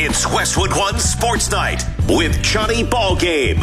It's Westwood One Sports Night with Johnny Ballgame.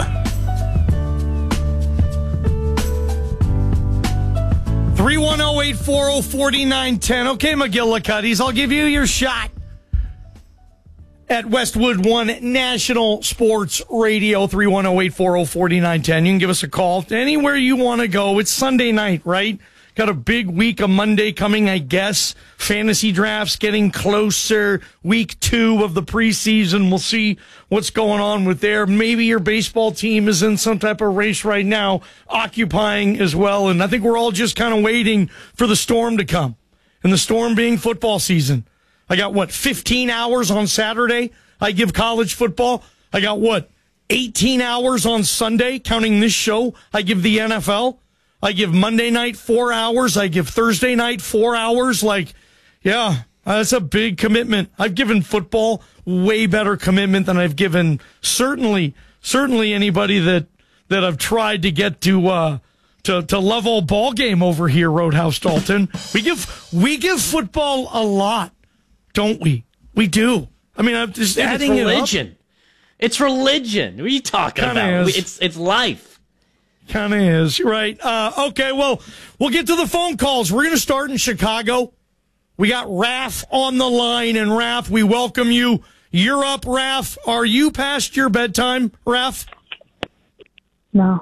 310-840-4910. Okay, McGillicuddies, I'll give you your shot at Westwood One National Sports Radio, 310-840-4910. You can give us a call anywhere you want to go. It's Sunday night, right? Got a big week of Monday coming, I guess. Fantasy drafts getting closer. Week 2 of the preseason. We'll see what's going on with there. Maybe your baseball team is in some type of race right now, occupying as well. And I think we're all just kind of waiting for the storm to come. And the storm being football season. I got, 15 hours on Saturday? I give college football. I got, 18 hours on Sunday, counting this show. I give the NFL. I give Monday night 4 hours. I give Thursday night 4 hours. That's a big commitment. I've given football way better commitment than I've given certainly anybody that I've tried to get to level ball game over here, Roadhouse Dalton. We give football a lot, don't we? We do. I mean, I'm just adding it up. It's religion. What are you talking about? It's life. Kind of is, right? Okay, well, we'll get to the phone calls. We're going to start in Chicago. We got Raph on the line, and Raph, we welcome you. You're up, Raph. Are you past your bedtime, Raph? No.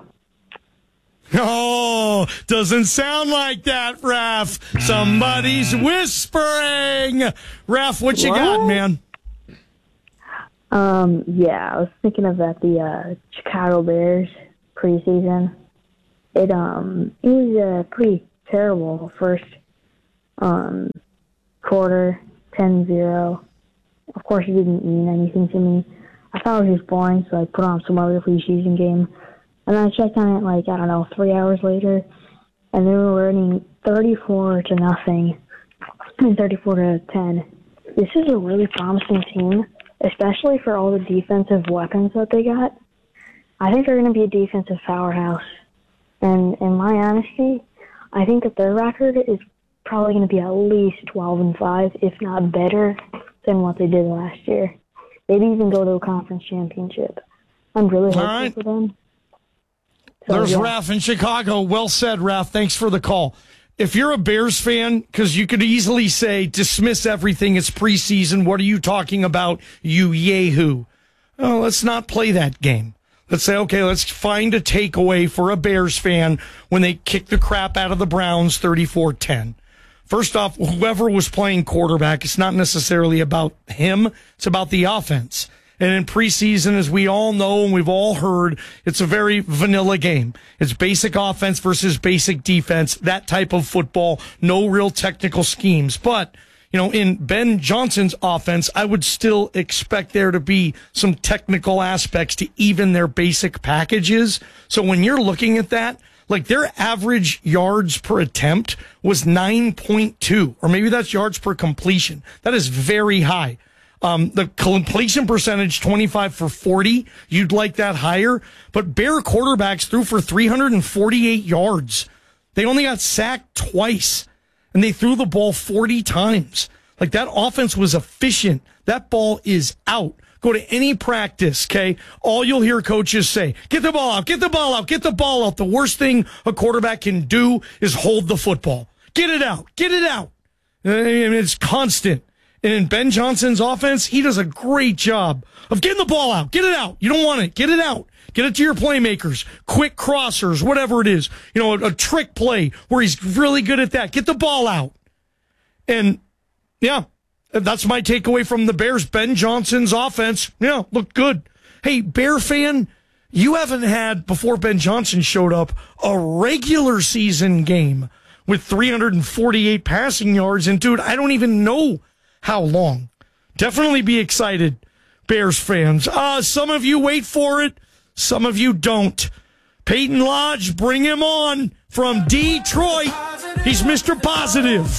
Oh, doesn't sound like that, Raph. Somebody's whispering. Raph, what you got, man? Yeah, I was thinking of the Chicago Bears preseason. It was pretty terrible first quarter, 10-0. Of course, it didn't mean anything to me. I thought it was just boring, so I put on some other preseason game. And then I checked on it 3 hours later, and they were winning 34-0 and 34-10. This is a really promising team, especially for all the defensive weapons that they got. I think they're going to be a defensive powerhouse. And in my honesty, I think that their record is probably going to be at least 12-5, if not better than what they did last year. Maybe even go to a conference championship. I'm really hopeful for them. So, there's Raph in Chicago. Well said, Raph. Thanks for the call. If you're a Bears fan, because you could easily say, dismiss everything, it's preseason, what are you talking about, you yahoo? Oh, let's not play that game. Let's say, okay, let's find a takeaway for a Bears fan when they kick the crap out of the Browns 34-10. First off, whoever was playing quarterback, it's not necessarily about him. It's about the offense. And in preseason, as we all know and we've all heard, it's a very vanilla game. It's basic offense versus basic defense, that type of football, no real technical schemes. But in Ben Johnson's offense, I would still expect there to be some technical aspects to even their basic packages. So when you're looking at that, their average yards per attempt was 9.2, or maybe that's yards per completion. That is very high. The completion percentage, 25 for 40. You'd like that higher. But Bear quarterbacks threw for 348 yards. They only got sacked twice. And they threw the ball 40 times. That offense was efficient. That ball is out. Go to any practice, okay? All you'll hear coaches say, get the ball out, get the ball out, get the ball out. The worst thing a quarterback can do is hold the football. Get it out, get it out. It's constant. And in Ben Johnson's offense, he does a great job of getting the ball out. Get it out. You don't want it. Get it out. Get it to your playmakers, quick crossers, whatever it is. A trick play where he's really good at that. Get the ball out. And, yeah, that's my takeaway from the Bears. Ben Johnson's offense, looked good. Hey, Bear fan, you haven't had, before Ben Johnson showed up, a regular season game with 348 passing yards. And, dude, I don't even know how long. Definitely be excited, Bears fans. Some of you wait for it. Some of you don't. Peyton Lodge, bring him on from Detroit. He's Mr. Positive.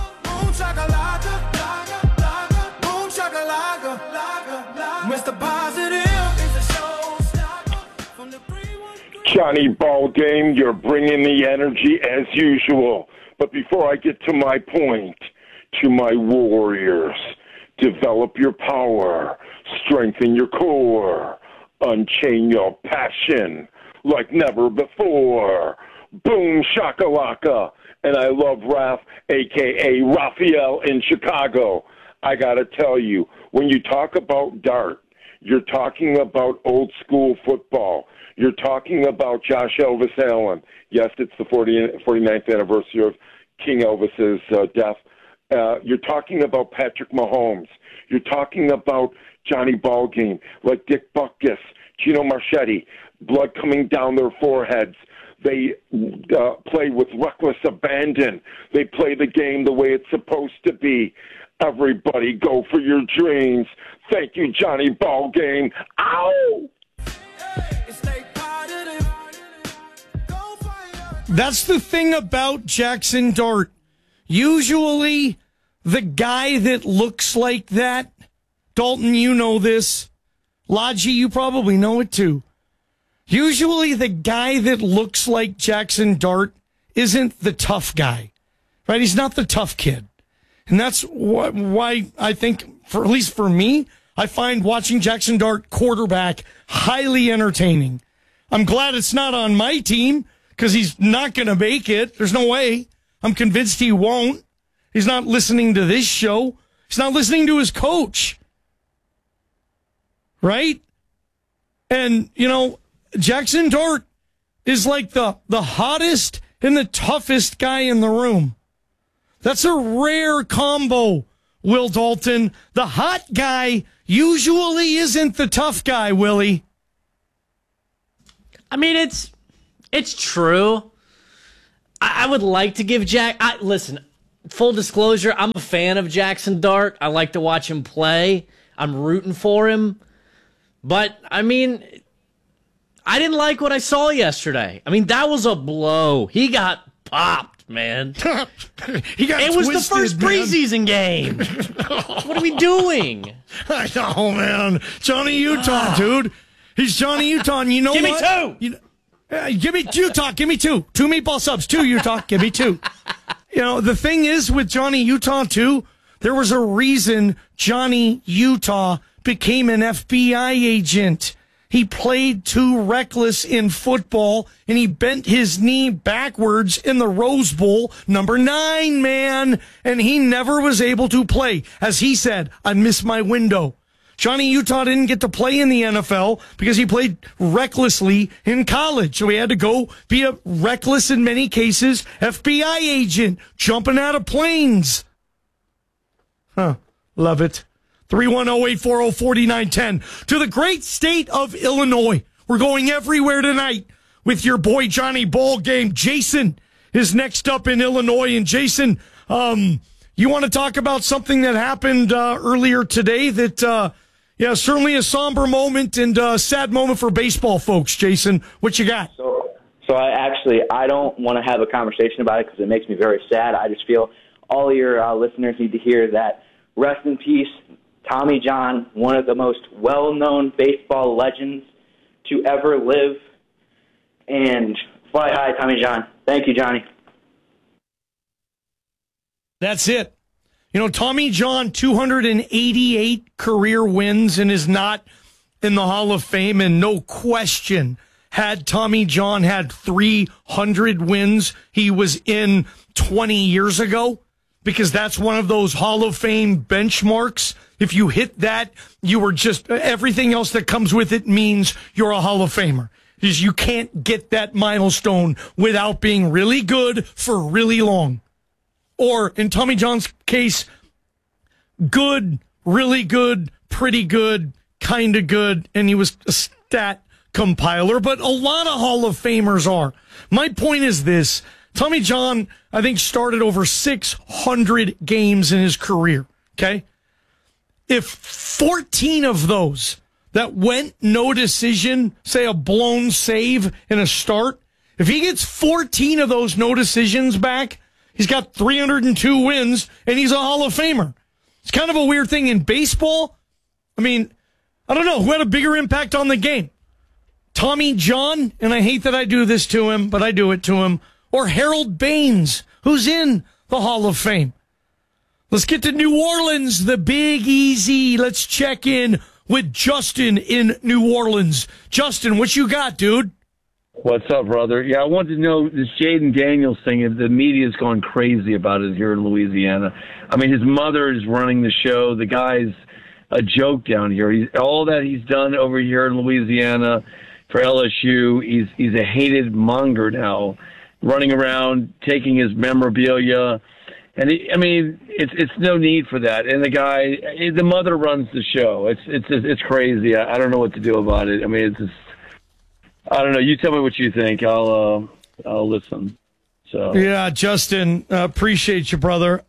Mr. Positive is a showstopper. Johnny Ballgame, you're bringing the energy as usual. But before I get to my point, to my warriors, develop your power. Strengthen your core. Unchain your passion like never before. Boom shakalaka. And I love Raph, a.k.a. Raphael in Chicago. I got to tell you, when you talk about Dart, you're talking about old school football. You're talking about Josh Elvis Allen. Yes, it's the 49th anniversary of King Elvis's death. You're talking about Patrick Mahomes. You're talking about Johnny Ballgame, like Dick Butkus, Gino Marchetti, blood coming down their foreheads. They play with reckless abandon. They play the game the way it's supposed to be. Everybody go for your dreams. Thank you, Johnny Ballgame. Ow! That's the thing about Jackson Dart. Usually, the guy that looks like that, Dalton, you know this. Lodgy, you probably know it too. Usually, the guy that looks like Jackson Dart isn't the tough guy, right? He's not the tough kid. And that's why I think, at least for me, I find watching Jackson Dart quarterback highly entertaining. I'm glad it's not on my team because he's not going to make it. There's no way. I'm convinced he won't. He's not listening to this show. He's not listening to his coach. Right? And, Jackson Dart is like the hottest and the toughest guy in the room. That's a rare combo, Will Dalton. The hot guy usually isn't the tough guy, Willie. I mean, it's true. I would like to give listen, full disclosure, I'm a fan of Jackson Dart. I like to watch him play. I'm rooting for him. But, I mean, I didn't like what I saw yesterday. I mean, that was a blow. He got popped, man. It was the first preseason game. What are we doing? I know, man. Johnny Utah, dude. He's Johnny Utah, and you know Give what? me two. Give me Utah. Give me two. 2 meatball subs. 2 Utah. Give me 2. The thing is with Johnny Utah, too, there was a reason Johnny Utah became an FBI agent. He played too reckless in football, and he bent his knee backwards in the Rose Bowl, number 9, man, and he never was able to play. As he said, I missed my window. Johnny Utah didn't get to play in the NFL because he played recklessly in college. So he had to go be a reckless, in many cases, FBI agent, jumping out of planes. Love it. 310-840-4910. To the great state of Illinois. We're going everywhere tonight with your boy Johnny Ballgame. Jason is next up in Illinois. And Jason, you want to talk about something that happened earlier today that, certainly a somber moment and a sad moment for baseball folks. Jason, what you got? So I don't want to have a conversation about it because it makes me very sad. I just feel all your listeners need to hear that. Rest in peace, Tommy John, one of the most well-known baseball legends to ever live. And fly high, Tommy John. Thank you, Johnny. That's it. Tommy John, 288 career wins and is not in the Hall of Fame. And no question, had Tommy John had 300 wins, he was in 20 years ago, because that's one of those Hall of Fame benchmarks. If you hit that, you were just, everything else that comes with it means you're a Hall of Famer. Because you can't get that milestone without being really good for really long. Or, in Tommy John's case, good, really good, pretty good, kind of good, and he was a stat compiler, but a lot of Hall of Famers are. My point is this. Tommy John, I think, started over 600 games in his career, okay? If 14 of those that went no decision, say a blown save in a start, if he gets 14 of those no decisions back, he's got 302 wins, and he's a Hall of Famer. It's kind of a weird thing in baseball. I mean, I don't know. Who had a bigger impact on the game? Tommy John, and I hate that I do this to him, but I do it to him, or Harold Baines, who's in the Hall of Fame. Let's get to New Orleans, the Big Easy. Let's check in with Justin in New Orleans. Justin, what you got, dude? What's up, brother? Yeah, I wanted to know this Jaden Daniels thing. The media's gone crazy about it here in Louisiana. I mean, his mother is running the show. The guy's a joke down here. All that he's done over here in Louisiana for LSU, he's a hated monger now, running around, taking his memorabilia. And it's no need for that. And the mother runs the show. It's crazy. I don't know what to do about it. I mean, it's just, I don't know. You tell me what you think. I'll listen. So yeah, Justin, appreciate you, brother.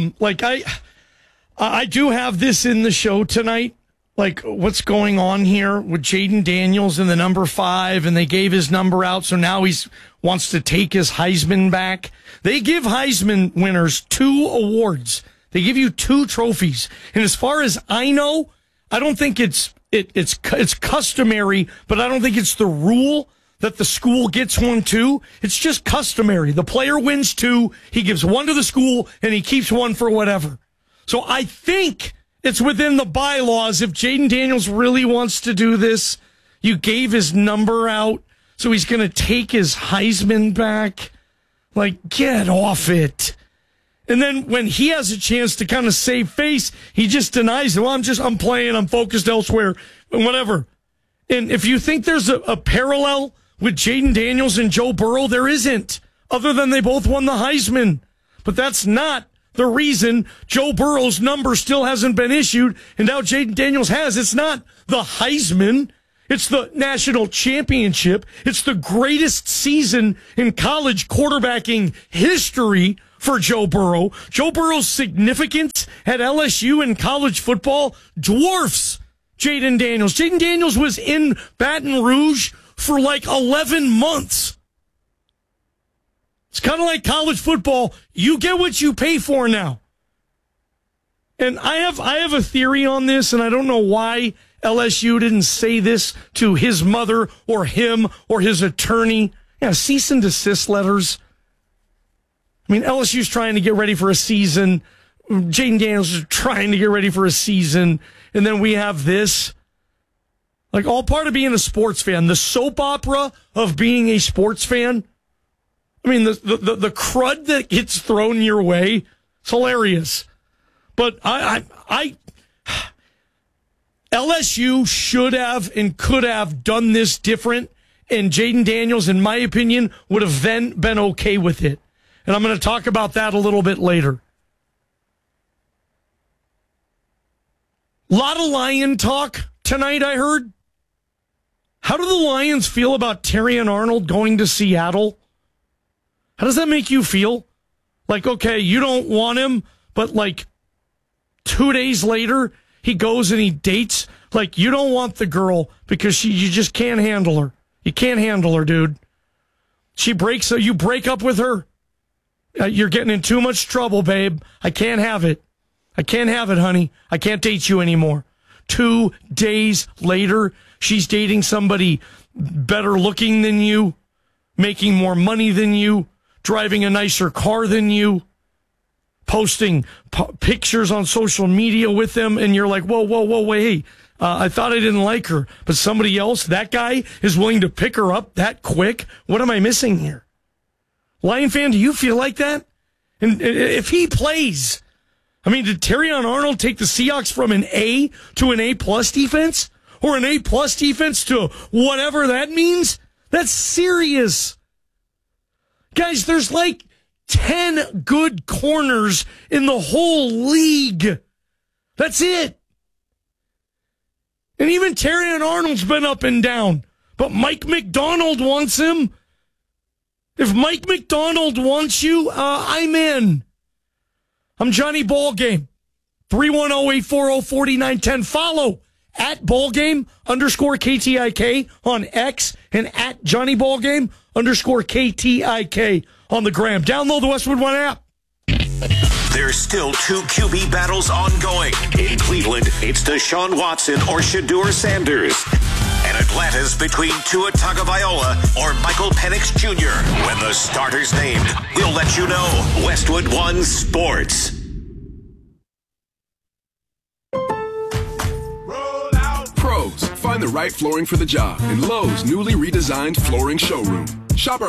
I do have this in the show tonight. Like, what's going on here with Jaden Daniels and the number 5, and they gave his number out, so now he wants to take his Heisman back. They give Heisman winners 2 awards. They give you 2 trophies. And as far as I know, I don't think it's customary, but I don't think it's the rule that the school gets 1 too. It's just customary. The player wins 2, he gives 1 to the school, and he keeps 1 for whatever. So I think it's within the bylaws. If Jaden Daniels really wants to do this, you gave his number out, so he's going to take his Heisman back. Like, get off it. And then when he has a chance to kind of save face, he just denies it. Well, I'm playing, I'm focused elsewhere, whatever. And if you think there's a parallel with Jaden Daniels and Joe Burrow, there isn't, other than they both won the Heisman. But that's not the reason Joe Burrow's number still hasn't been issued, and now Jaden Daniels has. It's not the Heisman. It's the national championship. It's the greatest season in college quarterbacking history for Joe Burrow. Joe Burrow's significance at LSU in college football dwarfs Jaden Daniels. Jaden Daniels was in Baton Rouge for like 11 months. It's kind of like college football. You get what you pay for now. And I have a theory on this, and I don't know why LSU didn't say this to his mother or him or his attorney. Yeah, cease and desist letters. I mean, LSU's trying to get ready for a season. Jaden Daniels is trying to get ready for a season. And then we have this. Like, all part of being a sports fan. The soap opera of being a sports fan. I mean, the crud that gets thrown your way, it's hilarious. But LSU should have and could have done this different, and Jaden Daniels, in my opinion, would have then been okay with it. And I'm going to talk about that a little bit later. A lot of Lion talk tonight, I heard. How do the Lions feel about Terrion Arnold going to Seattle? How does that make you feel? Like, okay, you don't want him, but like 2 days later, he goes and he dates. Like, you don't want the girl because you just can't handle her. You can't handle her, dude. She breaks, you break up with her. You're getting in too much trouble, babe. I can't have it. I can't have it, honey. I can't date you anymore. 2 days later, she's dating somebody better looking than you, making more money than you, driving a nicer car than you, posting pictures on social media with them, and you're like, whoa, wait. I thought I didn't like her, but somebody else, that guy, is willing to pick her up that quick? What am I missing here? Lion fan, do you feel like that? And if he plays, I mean, did Terrion Arnold take the Seahawks from an A to an A-plus defense? Or an A-plus defense to whatever that means? That's serious. Guys, there's like 10 good corners in the whole league. That's it. And even Terrion Arnold's been up and down. But Mike McDonald wants him. If Mike McDonald wants you, I'm in. I'm Johnny Ballgame. 310-840-4910. Follow at Ballgame_KTIK on X and at Johnny Ballgame_KTIK on the gram. Download the Westwood One app. There's still 2 QB battles ongoing. In Cleveland, it's Deshaun Watson or Shedeur Sanders. And Atlanta's between Tua Tagovailoa or Michael Penix Jr. When the starter's named, we'll let you know. Westwood One Sports. Find the right flooring for the job in Lowe's newly redesigned flooring showroom. Shop our